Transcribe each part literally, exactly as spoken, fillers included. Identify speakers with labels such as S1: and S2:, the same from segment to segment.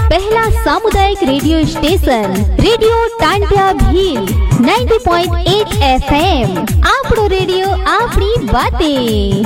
S1: पहला सामुदायिक radio station radio Tantia Bhil नब्बे पॉइंट आठ एफ एम। आपनो रेडियो आपनी बातें।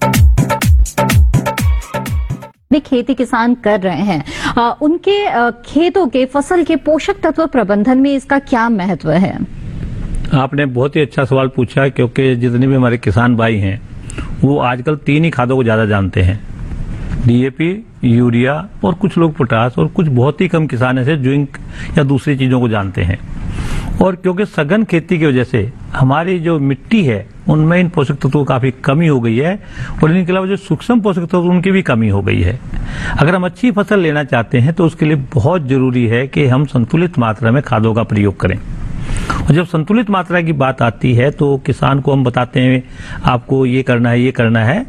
S2: भी खेती किसान कर रहे हैं, आ, उनके आ, खेतों के फसल के पोषक तत्व प्रबंधन में इसका क्या महत्व है?
S3: आपने बहुत ही अच्छा सवाल पूछा, क्योंकि जितने भी हमारे किसान भाई हैं वो आजकल तीन ही खादों को ज्यादा जानते हैं, डीएपी, यूरिया और कुछ लोग पोटास, और कुछ बहुत ही कम किसान ऐसे जिंक या दूसरी चीजों को जानते हैं। और क्योंकि सघन खेती की वजह से हमारी जो मिट्टी है उनमें इन पोषक तत्वों की काफी कमी हो गई है, और इनके अलावा जो सूक्ष्म पोषक तत्व उनकी भी कमी हो गई है। अगर हम अच्छी फसल लेना चाहते हैं तो उसके लिए बहुत जरूरी है कि हम संतुलित मात्रा में खादों का प्रयोग करें। और जब संतुलित मात्रा की बात आती है तो किसान को हम बताते हैं आपको ये करना है ये करना है,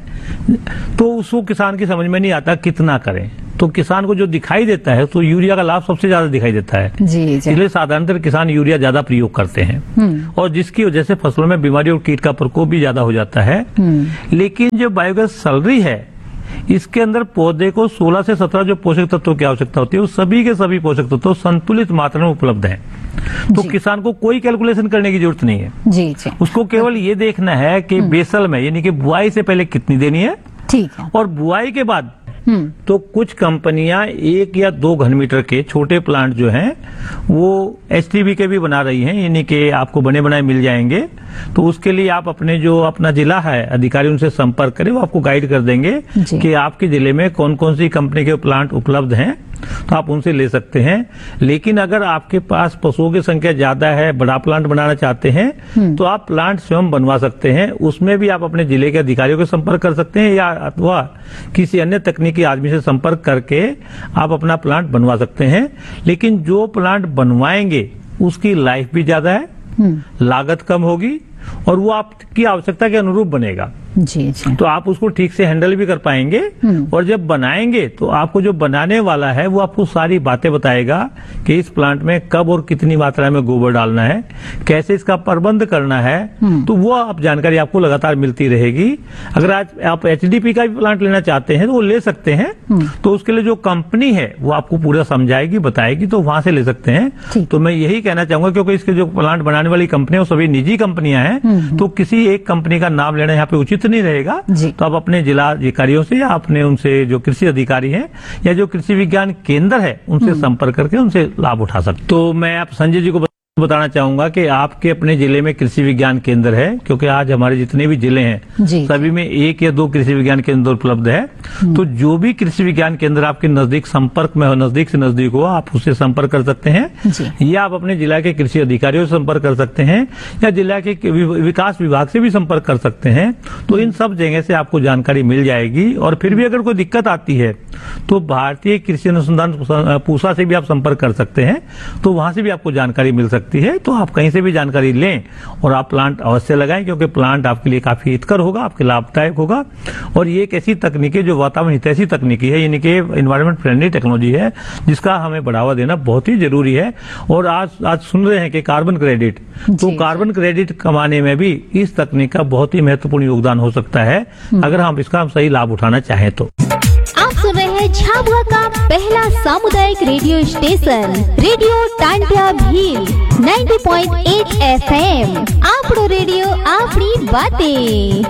S3: तो उसको किसान की समझ में नहीं आता कितना करें। तो किसान को जो दिखाई देता है तो यूरिया का लाभ सबसे ज्यादा दिखाई देता है,
S2: जी, जी।
S3: इसलिए साधारणतः किसान यूरिया ज्यादा प्रयोग करते हैं, और जिसकी वजह से फसलों में बीमारी और कीट का प्रकोप भी ज्यादा हो जाता है। लेकिन जो बायोगैस सैलरी है इसके अंदर पौधे को सोलह से सत्रह जो पोषक तत्वों की आवश्यकता होती है वो सभी के सभी पोषक तत्व संतुलित मात्रा में उपलब्ध हैं। तो किसान को कोई कैलकुलेशन करने की जरूरत नहीं है,
S2: जी, जी।
S3: उसको केवल ये देखना है कि बेसल में यानी कि बुआई से पहले कितनी देनी है,
S2: ठीक है,
S3: और बुआई के बाद तो कुछ कंपनियां एक या दो घन मीटर के छोटे प्लांट जो हैं वो एचटीबी के भी बना रही हैं, यानी कि आपको बने बनाए मिल जाएंगे। तो उसके लिए आप अपने जो अपना जिला है अधिकारी उनसे संपर्क करें, वो आपको गाइड कर देंगे कि आपके जिले में कौन कौन सी कंपनी के प्लांट उपलब्ध हैं, तो आप उनसे ले सकते हैं। लेकिन अगर आपके पास पशुओं की संख्या ज्यादा है, बड़ा प्लांट बनाना चाहते हैं तो आप प्लांट स्वयं बनवा सकते हैं। उसमें भी आप अपने जिले के अधिकारियों के संपर्क कर सकते हैं, या अथवा किसी अन्य तकनीकी आदमी से संपर्क करके आप अपना प्लांट बनवा सकते हैं। लेकिन जो प्लांट बनवाएंगे उसकी लाइफ भी ज्यादा है, लागत कम होगी, और वो आपकी आवश्यकता के अनुरूप बनेगा,
S2: जी, जी।
S3: तो आप उसको ठीक से हैंडल भी कर पाएंगे। और जब बनाएंगे तो आपको जो बनाने वाला है वो आपको सारी बातें बताएगा कि इस प्लांट में कब और कितनी मात्रा में गोबर डालना है, कैसे इसका प्रबंध करना है, तो वो आप जानकारी आपको लगातार मिलती रहेगी। अगर आज आप एचडीपी का भी प्लांट लेना चाहते हैं तो वो ले सकते हैं, तो उसके लिए जो कंपनी है वो आपको पूरा समझाएगी, बताएगी, तो वहां से ले सकते हैं। तो मैं यही कहना चाहूंगा, क्योंकि इसके जो प्लांट बनाने वाली कंपनियां वो सभी निजी कंपनियां हैं, तो किसी एक कंपनी का नाम लेना यहाँ पे उचित नहीं रहेगा। तो आप अपने जिला अधिकारियों से या अपने उनसे जो कृषि अधिकारी हैं या जो कृषि विज्ञान केंद्र है उनसे संपर्क करके उनसे लाभ उठा सकते। तो मैं आप संजय जी को बताना चाहूंगा कि आपके अपने जिले में कृषि विज्ञान केंद्र है, क्योंकि आज हमारे जितने भी जिले हैं सभी में एक या दो कृषि विज्ञान केंद्र उपलब्ध है। तो जो भी कृषि विज्ञान केंद्र आपके नजदीक संपर्क में हो, नजदीक से नजदीक हो, आप उससे संपर्क कर सकते हैं, या आप अपने जिला के कृषि अधिकारियों से संपर्क कर सकते हैं, या जिला के विकास विभाग से भी संपर्क कर सकते हैं। तो इन सब जगह से आपको जानकारी मिल जाएगी। और फिर भी अगर कोई दिक्कत आती है तो भारतीय कृषि अनुसंधान पूसा से भी आप संपर्क कर सकते हैं, तो वहां से भी आपको जानकारी मिल सकती है। तो आप कहीं से भी जानकारी लें और आप प्लांट अवश्य लगाएं, क्योंकि प्लांट आपके लिए काफी हितकर होगा, आपके लाभदायक होगा। और ये एक ऐसी तकनीक है जो वातावरण हितैषी तकनीकी है, यानी कि एनवायरमेंट फ्रेंडली टेक्नोलॉजी है, जिसका हमें बढ़ावा देना बहुत ही जरूरी है। और आज आज सुन रहे हैं कि कार्बन क्रेडिट, तो कार्बन क्रेडिट कमाने में भी इस तकनीक का बहुत ही महत्वपूर्ण योगदान हो सकता है, अगर हम इसका हम सही लाभ उठाना चाहें तो।
S1: आप सुन रहे हैं झाबुआ का पहला सामुदायिक radio station radio Tantia Bhil नब्बे पॉइंट आठ एफ एम। आपनो रेडियो आपनी बातें।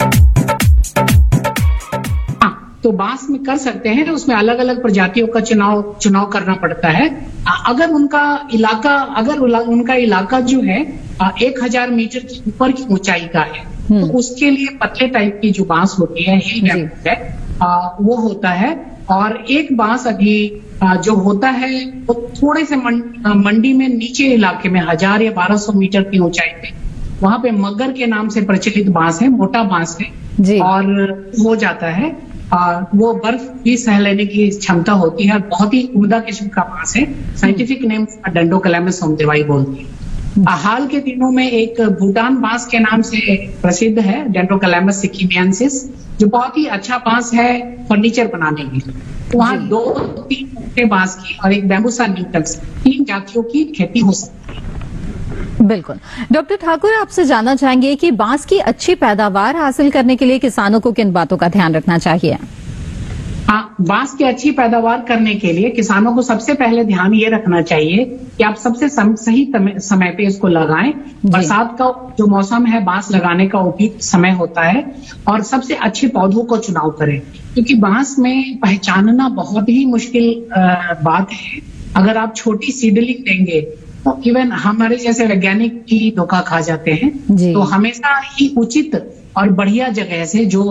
S4: तो बांस में कर सकते हैं, उसमें अलग अलग प्रजातियों का चुनाव चुनाव करना पड़ता है। अगर उनका इलाका अगर उनका इलाका जो है एक हजार मीटर की ऊपर की ऊंचाई का है, तो उसके लिए पतले टाइप की जो बांस होती है, हिल बैम्बू है, आ, वो होता है। और एक बांस अभी आ, जो होता है वो थोड़े से मंडी में नीचे इलाके में हजार या बारह सौ मीटर की ऊंचाई पे, वहां पे मगर के नाम से प्रचलित बांस है, मोटा बांस है, और हो जाता है। आ, वो बर्फ भी सह लेने की क्षमता होती है, बहुत ही उम्दा किस्म का बांस है। साइंटिफिक नेम डेंडोकैलामस समुद्रवाई बोलती है। हाल के दिनों में एक भूटान बांस के नाम से प्रसिद्ध है, डेंड्रोकैलामस सिकिमियंसिस, जो बहुत ही अच्छा बांस है फर्नीचर बनाने के लिए। तो वहाँ दो तीन मोटे बांस की और एक बैम्बूसा न्यूटन्स, तीन जातियों की खेती हो सकती है।
S2: बिल्कुल। डॉक्टर ठाकुर, आपसे जानना चाहेंगे कि बांस की अच्छी पैदावार हासिल करने के लिए किसानों को किन बातों का ध्यान रखना चाहिए?
S4: हाँ, बांस की अच्छी पैदावार करने के लिए किसानों को सबसे पहले ध्यान ये रखना चाहिए कि आप सबसे सम, सही समय पे इसको लगाएं। बरसात का जो मौसम है बांस लगाने का उपयुक्त समय होता है, और सबसे अच्छे पौधों को चुनाव करें, क्योंकि बांस में पहचानना बहुत ही मुश्किल बात है। अगर आप छोटी सीडलिंग देंगे तो इवन हमारे जैसे वैज्ञानिक की धोखा खा जाते हैं। तो हमेशा ही उचित और बढ़िया जगह से, जो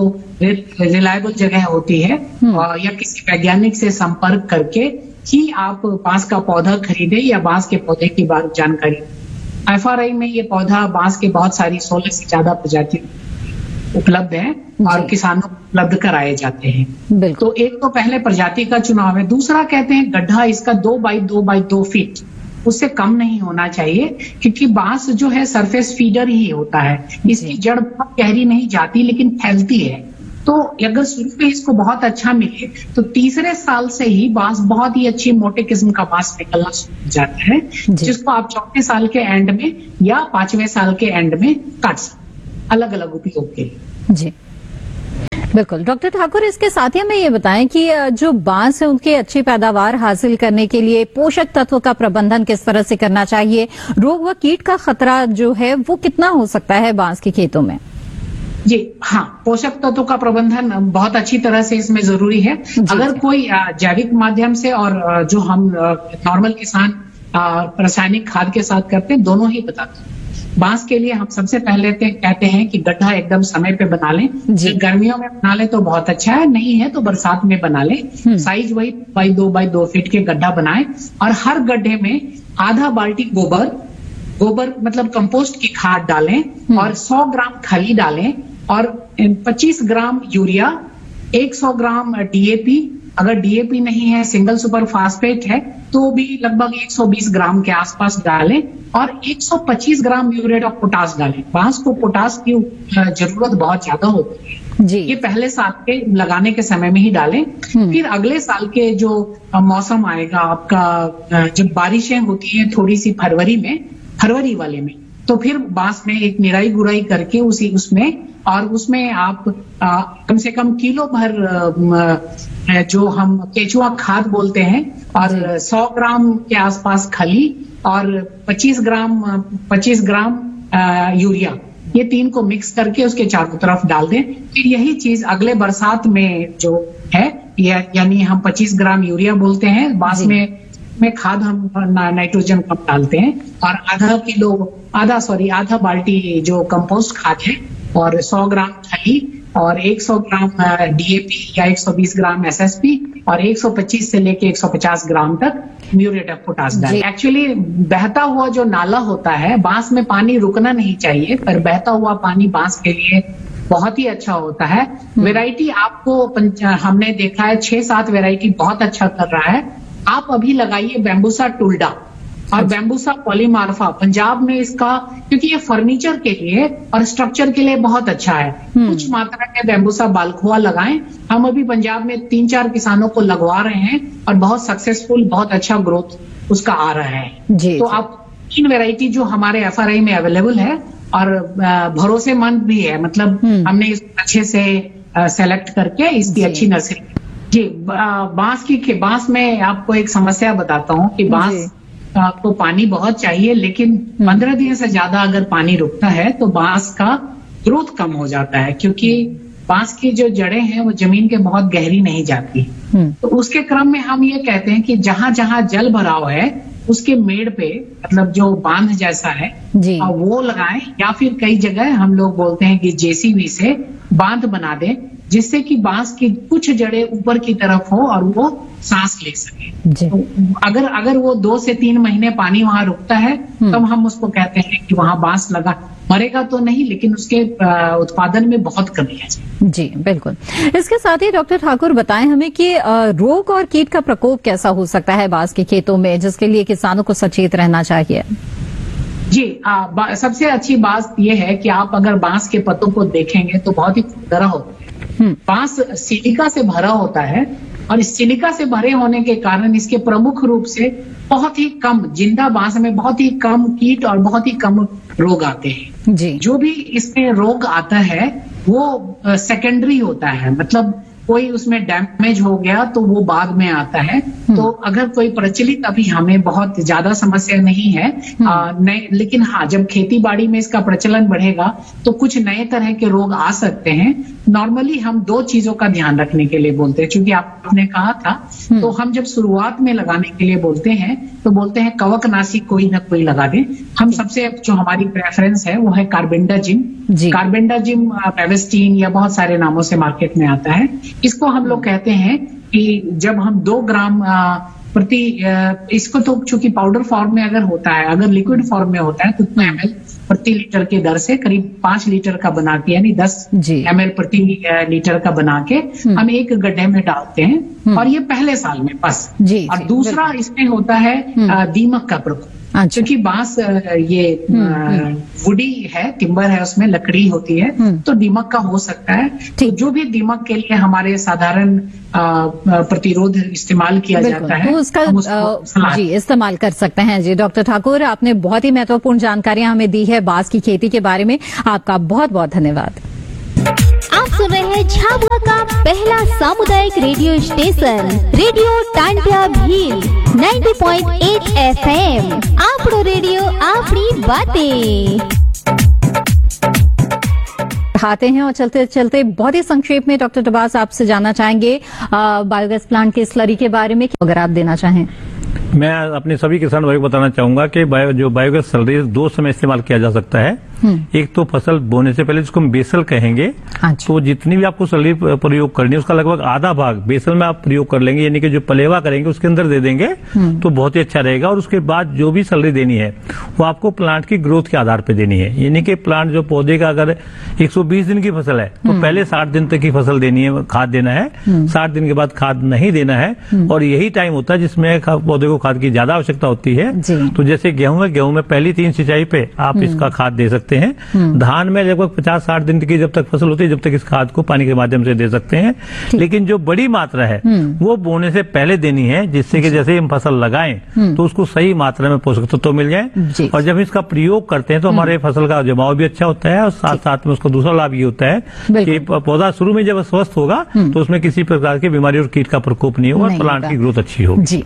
S4: रिलायबल जगह होती है, या किसी वैज्ञानिक से संपर्क करके ही आप बांस का पौधा खरीदे या बांस के पौधे की बार जानकारी। एफ आर आई में ये पौधा बांस के बहुत सारी सोलह से ज्यादा प्रजाति उपलब्ध है और किसानों को उपलब्ध कराए जाते हैं। तो एक तो पहले प्रजाति का चुनाव है। दूसरा कहते हैं गड्ढा इसका दो बाई दो बाई दो फीट, उससे कम नहीं होना चाहिए, क्योंकि बांस जो है सरफेस फीडर ही होता है। इसकी जड़ बहुत गहरी नहीं जाती लेकिन फैलती है। तो अगर शुरू में इसको बहुत अच्छा मिले तो तीसरे साल से ही बांस बहुत ही अच्छी मोटे किस्म का बांस निकलना शुरू हो जाता है, जिसको आप चौथे साल के एंड में या पांचवें साल के एंड में काट सकते, अलग अलग उपयोग के लिए।
S2: जी बिल्कुल डॉक्टर ठाकुर, इसके साथ ही हमें ये बताएं कि जो बांस है उनकी अच्छी पैदावार हासिल करने के लिए पोषक तत्व का प्रबंधन किस तरह से करना चाहिए, रोग व कीट का खतरा जो है वो कितना हो सकता है बांस के खेतों में?
S4: जी हाँ, पोषक तत्वों का प्रबंधन बहुत अच्छी तरह से इसमें जरूरी है। अगर कोई जैविक माध्यम से और जो हम नॉर्मल किसान रासायनिक खाद के साथ करते हैं, दोनों ही बताते हैं। बांस के लिए हम सबसे पहले कहते हैं कि गड्ढा एकदम समय पे बना लें। गर्मियों में बना ले तो बहुत अच्छा है, नहीं है तो बरसात में बना लें। साइज वही बाई दो बाई दो फीट के गड्ढा बनाएं, और हर गड्ढे में आधा बाल्टी गोबर गोबर मतलब कंपोस्ट की खाद डालें, और सौ ग्राम खली डालें, और पच्चीस ग्राम यूरिया, सौ ग्राम डी ए पी, अगर डी ए पी नहीं है सिंगल सुपर फास्फेट है तो भी लगभग एक सौ बीस ग्राम के आसपास डालें, और एक सौ पच्चीस ग्राम म्यूरेट ऑफ पोटाश डालें। बांस को पोटाश की जरूरत बहुत ज्यादा होती है जी। ये पहले साल के लगाने के समय में ही डालें। फिर अगले साल के जो मौसम आएगा आपका, जब बारिशें होती हैं थोड़ी सी फरवरी में, फरवरी वाले में, तो फिर बांस में एक निराई गुराई करके उसी उसमें और उसमें आप आ, कम से कम किलो भर आ, जो हम केचुआ खाद बोलते हैं, और सौ ग्राम के आसपास खली, और पच्चीस ग्राम पच्चीस ग्राम आ, यूरिया, ये तीन को मिक्स करके उसके चारों तरफ डाल दें। फिर यही चीज अगले बरसात में जो है, या, यानी हम पच्चीस ग्राम यूरिया बोलते हैं, बांस में में खाद हम नाइट्रोजन कम डालते हैं, और आधा किलो आधा सॉरी आधा बाल्टी जो कंपोस्ट खाद है, और सौ ग्राम खली, और सौ ग्राम डी ए पी या एक सौ बीस ग्राम एस एस पी, और एक सौ पच्चीस से लेके एक सौ पचास ग्राम तक म्यूरेट ऑफ पोटाश डालें। एक्चुअली बहता हुआ जो नाला होता है, बांस में पानी रुकना नहीं चाहिए, पर बहता हुआ पानी बांस के लिए बहुत ही अच्छा होता है। वेराइटी आपको हमने देखा है छह सात वेराइटी बहुत अच्छा कर रहा है। आप अभी लगाइए बैम्बूसा टुल्डा और बैम्बूसा पॉलीमार्फा, पंजाब में इसका, क्योंकि ये फर्नीचर के लिए और स्ट्रक्चर के लिए बहुत अच्छा है। कुछ मात्रा में बैम्बूसा बालखुआ लगाएं। हम अभी पंजाब में तीन चार किसानों को लगवा रहे हैं और बहुत सक्सेसफुल, बहुत अच्छा ग्रोथ उसका आ रहा है जी, तो जी. आप तीन वेराइटी जो हमारे एफ आर आई में अवेलेबल है और भरोसेमंद भी है, मतलब हमने इसको अच्छे से सेलेक्ट करके इसकी अच्छी नर्सरी जी। बांस की बांस में आपको एक समस्या बताता हूँ कि बांस आपको पानी बहुत चाहिए, लेकिन पंद्रह दिन से ज्यादा अगर पानी रुकता है तो बांस का ग्रोथ कम हो जाता है, क्योंकि बांस की जो जड़ें हैं वो जमीन के बहुत गहरी नहीं जाती। तो उसके क्रम में हम ये कहते हैं कि जहां जहां जल भराव है उसके मेड़ पे, मतलब जो बांध जैसा है जी, वो लगाएं, या फिर कई जगह हम लोग बोलते हैं कि जे सी बी से बांध बना दें, जिससे कि बांस की कुछ जड़ें ऊपर की तरफ हो और वो सांस ले सके। तो अगर अगर वो दो से तीन महीने पानी वहां रुकता है तब हम उसको कहते हैं कि वहां बांस लगा। मरेगा तो नहीं, लेकिन उसके उत्पादन में बहुत कमी है
S2: जी। बिल्कुल। इसके साथ ही डॉक्टर ठाकुर बताएं हमें कि रोग और कीट का प्रकोप कैसा हो सकता है बांस के खेतों में, जिसके लिए किसानों को सचेत रहना चाहिए।
S4: जी आ, सबसे अच्छी बात यह है कि आप अगर बांस के पत्तों को देखेंगे तो बहुत ही खुरदरा होता है। बांस सिलिका से भरा होता है, और इस सिलिका से भरे होने के कारण इसके प्रमुख रूप से बहुत ही कम, जिंदा बांस में बहुत ही कम कीट और बहुत ही कम रोग आते हैं जी। जो भी इसमें रोग आता है वो सेकेंडरी होता है, मतलब कोई उसमें डैमेज हो गया तो वो बाद में आता है। तो अगर कोई प्रचलित अभी हमें बहुत ज्यादा समस्या नहीं है, आ, नए, लेकिन हाँ जब खेती बाड़ी में इसका प्रचलन बढ़ेगा तो कुछ नए तरह के रोग आ सकते हैं। नॉर्मली हम दो चीजों का ध्यान रखने के लिए बोलते हैं, क्योंकि आपने कहा था, तो हम जब शुरुआत में लगाने के लिए बोलते हैं तो बोलते हैं कवकनाशी कोई ना कोई लगा दें। हम सबसे जो हमारी प्रेफरेंस है वो है कार्बेंडाजिम। कार्बेंडाजिम, पेवेस्टीन या बहुत सारे नामों से मार्केट में आता है। इसको हम लोग कहते हैं कि जब हम दो ग्राम प्रति, इसको तो चूंकि पाउडर फॉर्म में अगर होता है, अगर लिक्विड फॉर्म में होता है तो एम एल प्रति लीटर के दर से करीब पांच लीटर का बना के, यानी दस एम एल प्रति लीटर का बना के हम एक गड्ढे में डालते हैं, और ये पहले साल में बस। जी, और दूसरा इसमें होता है दीमक का प्रकोप। क्योंकि बांस ये वुडी है, टिम्बर है, उसमें लकड़ी होती है, तो दीमक का हो सकता है। तो जो भी दीमक के लिए हमारे साधारण प्रतिरोध इस्तेमाल किया जाता है,
S2: तो उसका आ, जी इस्तेमाल कर सकते हैं। जी डॉक्टर ठाकुर, आपने बहुत ही महत्वपूर्ण जानकारियां हमें दी है बांस की खेती के बारे में। आपका बहुत बहुत धन्यवाद।
S1: आप सुन रहे हैं झाबुआ का पहला सामुदायिक radio station radio Tantia Bhil नब्बे पॉइंट आठ एफ एम। आपड़ो रेडियो आपनी बातें।
S2: आते हैं और चलते चलते बहुत ही संक्षेप में डॉक्टर टबास आपसे जानना चाहेंगे बायोगैस प्लांट के स्लरी के बारे में, अगर आप देना चाहें।
S3: मैं अपने सभी किसान भाई को बताना चाहूंगा कि बायो, जो बायोगैस स्लरी दो समय इस्तेमाल किया जा सकता है। एक तो फसल बोने से पहले, जिसको हम बेसल कहेंगे। तो जितनी भी आपको स्लरी प्रयोग करनी है उसका लगभग आधा भाग बेसल में आप प्रयोग कर लेंगे, यानी कि जो पलेवा करेंगे उसके अंदर दे देंगे तो बहुत ही अच्छा रहेगा। और उसके बाद जो भी स्लरी देनी है वो आपको प्लांट की ग्रोथ के आधार पर देनी है, यानी कि प्लांट जो पौधे का अगर एक सौ बीस दिन की फसल है तो पहले साठ दिन तक की फसल देनी है, खाद देना है। साठ दिन के बाद खाद नहीं देना है, और यही टाइम होता है जिसमें पौधे को खाद की ज्यादा आवश्यकता होती है। तो जैसे गेहूं में गेहूं में पहली तीन सिंचाई पे आप इसका खाद दे सकते हैं। धान में लगभग पचास साठ दिन की जब तक फसल होती है जब तक इस खाद को पानी के माध्यम से दे सकते हैं। लेकिन जो बड़ी मात्रा है वो बोने से पहले देनी है, जिससे कि जैसे हम फसल लगाएं तो उसको सही मात्रा में पोषक तत्व तो मिल जाए। और जब इसका प्रयोग करते हैं तो हमारे फसल का जमाव भी अच्छा होता है, और साथ साथ में उसको दूसरा लाभ ये होता है कि पौधा शुरू में जब स्वस्थ होगा तो उसमें किसी प्रकार की बीमारी और कीट का प्रकोप नहीं होगा, और प्लांट की ग्रोथ अच्छी होगी।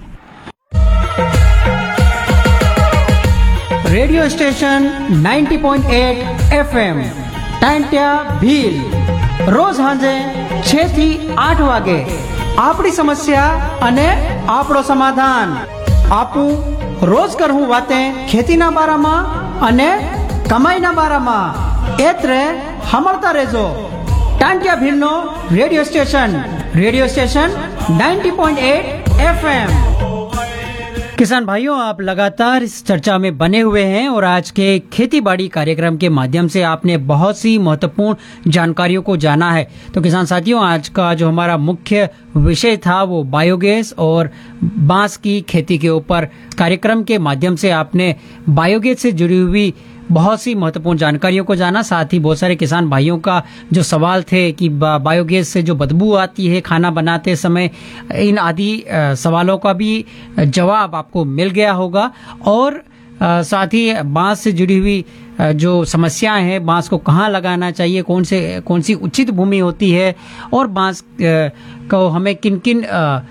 S5: रेडियो स्टेशन नब्बे पॉइंट आठ एफ एम टांटिया भील रोज हांजे छह थी आठ वागे आपड़ी समस्या अने आपड़ो समाधान। आपू रोज करहूं बातें खेती ना बारा में अने कमाई ना बारा में। एतरे हमलता रेजो Tantia Bhil no radio station radio station नब्बे पॉइंट आठ एफ एम। किसान भाइयों, आप लगातार इस चर्चा में बने हुए हैं और आज के खेती बाड़ी कार्यक्रम के माध्यम से आपने बहुत सी महत्वपूर्ण जानकारियों को जाना है। तो किसान साथियों, आज का जो हमारा मुख्य विषय था वो बायोगैस और बांस की खेती के ऊपर। कार्यक्रम के माध्यम से आपने बायोगैस से जुड़ी हुई बहुत सी महत्वपूर्ण जानकारियों को जाना। साथ ही बहुत सारे किसान भाइयों का जो सवाल थे कि बायोगैस से जो बदबू आती है खाना बनाते समय, इन आदि सवालों का भी जवाब आपको मिल गया होगा। और साथ ही बांस से जुड़ी हुई जो समस्याएं हैं, बांस को कहाँ लगाना चाहिए, कौन से कौन सी उचित भूमि होती है, और बांस को हमें किन किन